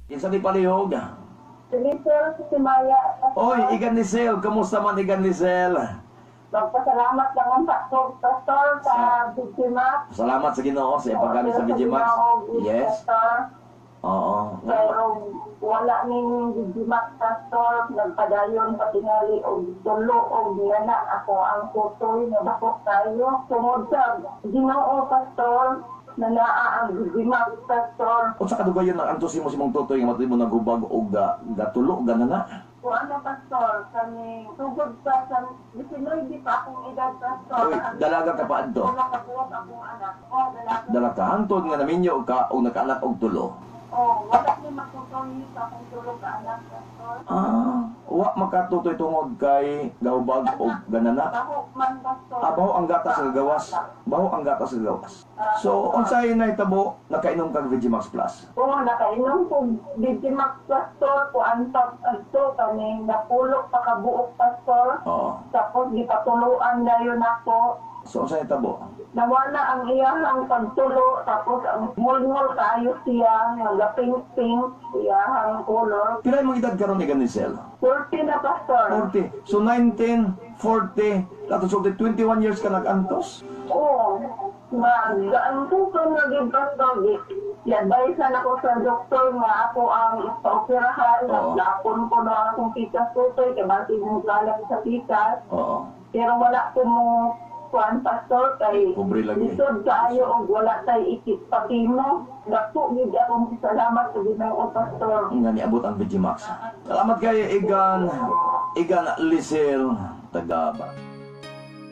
Kinsa di palihog? Sinisel si Maya. Oy, Igan Lisel, kamusta man Igan Lisel? Magpasalamat lang ang pastor sa biktima. Salamat sa Ginoo sa ipaggamit sa Vigimax. Yes. Oo. Pero wala ning Vigimax pastor, nagpadayon patingali og tulo og nana ako ang tutoy na bakok tayo. Tungod sa Ginoo pastor, na naa ang Vigimax pastor. Unsa kadugayon ang antos mo si mong tutoy nga matay mo nagubag og gatulo ganana? Kung ano pastor, kami tugod pa sa 19 di pa akong edad pastor. Oy, dalaga ka pa adto. Wala kabuot akong anak. Dalaga. Dala ka hantod nga naminyo ka og nakaanak og tulo. Wala ni matutoy sa akong tulog ka anak pastor. Wa makatutoy tungod kay gahubag og ganana. Baho man pastor. Baho ang gatas sa gawas. Baho ang gatas sa gawas. So, unsay nahitabo nakainom kag Vigimax Plus? Nakainom ko Vigimax pastor ko antag adto kami napulok pa kabuok pastor. Oo. Tapos gipatuluan dayon ako. So, unsay nahitabo? Nawala ang iyahang pagtulo, tapos ang mulmul kayo siya, nagaping-pink, iyahang color. Pila imong edad karon Igan Lisel? 40 na pastor. 40. So 1940, lato so 21 years ka nag-antos. Oo. Ang tukon na gid pastor, i-advise ako sa doktor nga ako ang ipa-operahan, Oo. naglapon ko na akong pikas tutoy, kaya bakit yung galang sa pikas. Oo. Pero wala ko mo kuan pastor kay Pobre lagi. lisod kaayo og wala tay ikit patimo. Dako gid akong salamat sa Ginoo pastor. Nga niabot ang Vigimax. Salamat kay Igan Lisel taga